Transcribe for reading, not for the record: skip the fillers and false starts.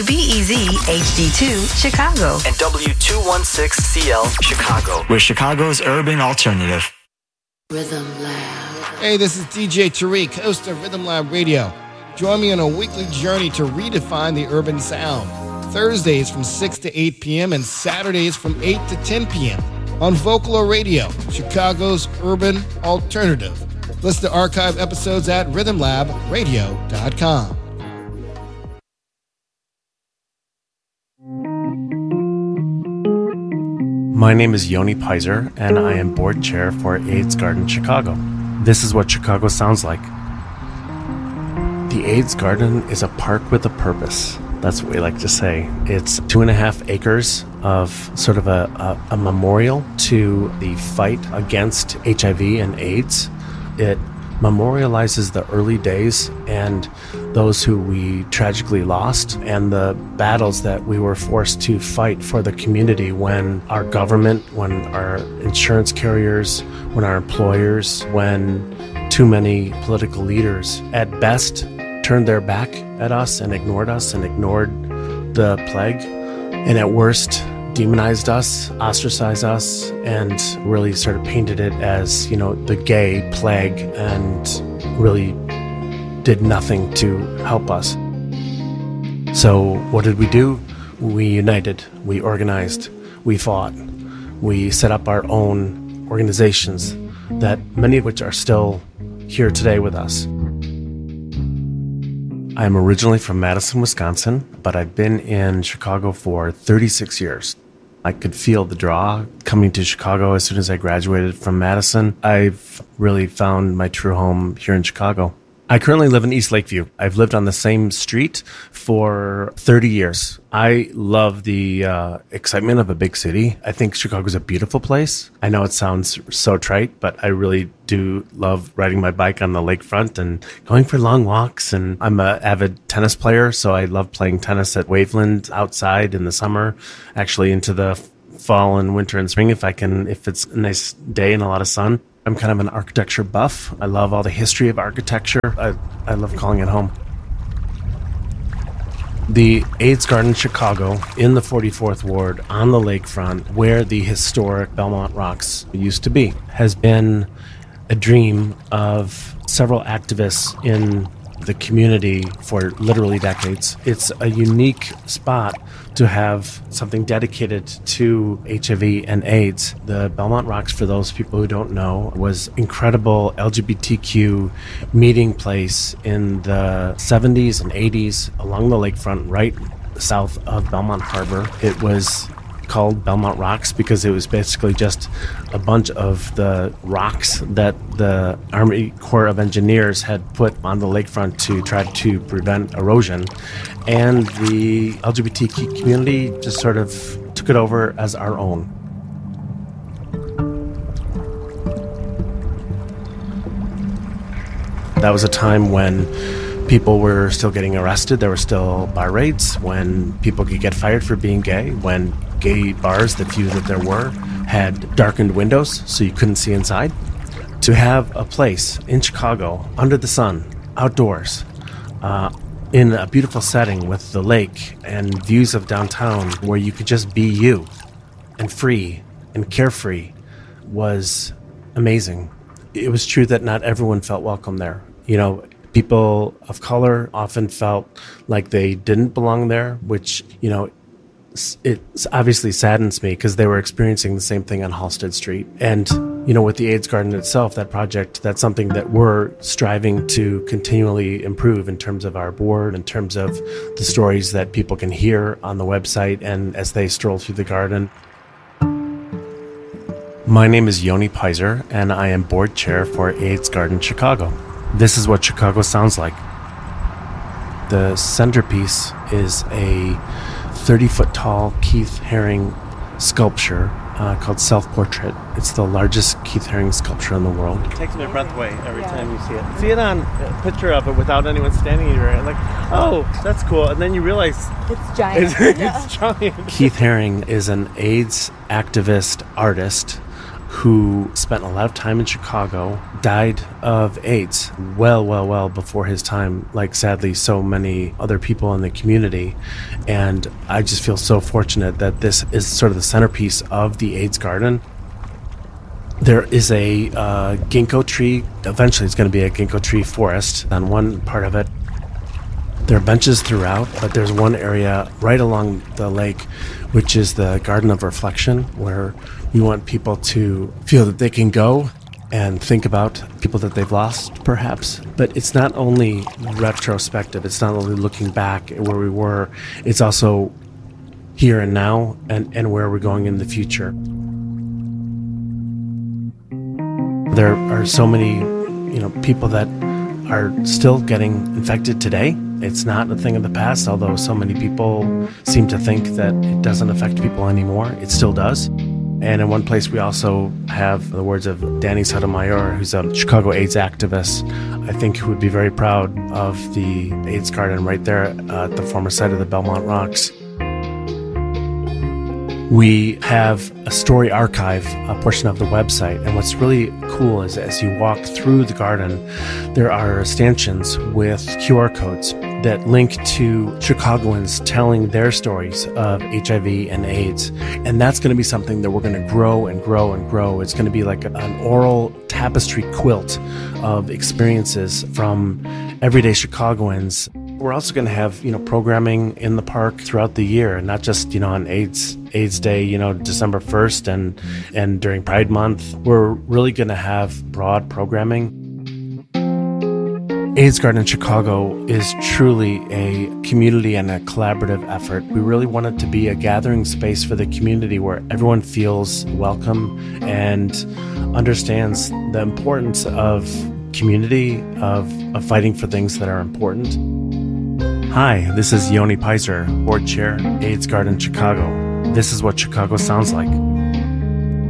WBEZ HD2 Chicago and W216CL Chicago. We're Chicago's urban alternative. Rhythm Lab. Hey, this is DJ Tariq, host of Rhythm Lab Radio. Join me on a weekly journey to redefine the urban sound. Thursdays from 6 to 8 p.m. and Saturdays from 8 to 10 p.m. on Vocalo Radio, Chicago's urban alternative. Listen to archive episodes at rhythmlabradio.com. My name is Yoni Pizer, and I am board chair for AIDS Garden Chicago. This is what Chicago sounds like. The AIDS Garden is a park with a purpose. That's what we like to say. It's 2.5 acres of sort of a memorial to the fight against HIV and AIDS. It memorializes the early days and those who we tragically lost and the battles that we were forced to fight for the community when our government, when our insurance carriers, when our employers, when too many political leaders at best turned their back at us and ignored the plague, and at worst demonized us, ostracized us, and really sort of painted it as, the gay plague, and really did nothing to help us. So what did we do? We united, we organized, we fought, we set up our own organizations, that many of which are still here today with us. I'm originally from Madison, Wisconsin, but I've been in Chicago for 36 years. I could feel the draw coming to Chicago as soon as I graduated from Madison. I've really found my true home here in Chicago. I currently live in East Lakeview. I've lived on the same street for 30 years. I love the excitement of a big city. I think Chicago's a beautiful place. I know it sounds so trite, but I really do love riding my bike on the lakefront and going for long walks. And I'm an avid tennis player, so I love playing tennis at Waveland outside in the summer, actually into the fall and winter and spring if it's a nice day and a lot of sun. I'm kind of an architecture buff. I love all the history of architecture. I love calling it home. The AIDS Garden Chicago in the 44th Ward on the lakefront where the historic Belmont Rocks used to be has been a dream of several activists in the community for literally decades. It's a unique spot to have something dedicated to HIV and AIDS. The Belmont Rocks, for those people who don't know, was incredible LGBTQ meeting place in the 70s and 80s along the lakefront right south of Belmont Harbor. It was called Belmont Rocks because it was basically just a bunch of the rocks that the Army Corps of Engineers had put on the lakefront to try to prevent erosion. And the LGBTQ community just sort of took it over as our own. That was a time when people were still getting arrested. There were still bar raids, when people could get fired for being gay, when gay bars, the few that there were, had darkened windows so you couldn't see inside. To have a place in Chicago, under the sun, outdoors, in a beautiful setting with the lake and views of downtown where you could just be you and free and carefree was amazing. It was true that not everyone felt welcome there. People of color often felt like they didn't belong there, which, it obviously saddens me because they were experiencing the same thing on Halsted Street. And, with the AIDS Garden itself, that project, that's something that we're striving to continually improve in terms of our board, in terms of the stories that people can hear on the website and as they stroll through the garden. My name is Yoni Pizer, and I am board chair for AIDS Garden Chicago. This is what Chicago sounds like. The centerpiece is a 30-foot tall Keith Haring sculpture called Self-Portrait. It's the largest Keith Haring sculpture in the world. It takes my breath away every time you see it. See it on a picture of it without anyone standing here. Like, oh, that's cool. And then you realize it's giant. It's giant. Keith Haring is an AIDS activist artist who spent a lot of time in Chicago, died of AIDS well before his time, like sadly so many other people in the community. And I just feel so fortunate that this is sort of the centerpiece of the AIDS Garden. There is a ginkgo tree. Eventually it's going to be a ginkgo tree forest on one part of it. There are benches throughout, but there's one area right along the lake, which is the Garden of Reflection, where we want people to feel that they can go and think about people that they've lost, perhaps. But it's not only retrospective. It's not only looking back at where we were. It's also here and now and where we're going in the future. There are so many, people that are still getting infected today. It's not a thing of the past, although so many people seem to think that it doesn't affect people anymore. It still does. And in one place, we also have the words of Danny Sotomayor, who's a Chicago AIDS activist, I think, who would be very proud of the AIDS Garden right there at the former site of the Belmont Rocks. We have a story archive, a portion of the website, and what's really cool is as you walk through the garden, there are stanchions with QR codes that link to Chicagoans telling their stories of HIV and AIDS. And that's going to be something that we're going to grow and grow and grow. It's going to be like an oral tapestry quilt of experiences from everyday Chicagoans. We're also going to have, programming in the park throughout the year, not just, on AIDS Day, December 1st and during Pride Month. We're really going to have broad programming. AIDS Garden Chicago is truly a community and a collaborative effort. We really want it to be a gathering space for the community where everyone feels welcome and understands the importance of community, of fighting for things that are important. Hi, this is Yoni Pizer, Board Chair, AIDS Garden Chicago. This is what Chicago sounds like.